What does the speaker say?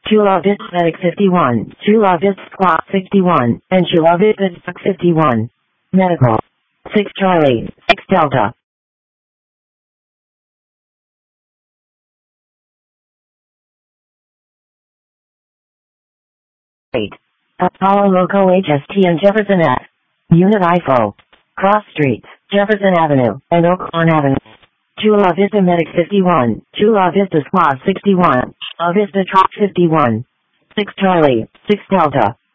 Chula Vista Medic 51, Chula Vista Squad 61, and Chula Vista Duck 51. Medical. 6 Charlie, 6 Delta. 8. Apollo Loco HST and Jefferson F. Unit IFO. Cross Streets, Jefferson Avenue, and Oaklawn Avenue. Chula Vista Medic 51, Chula Vista Squad 61, Chula Vista Truck 51. 6 Charlie, 6 Delta.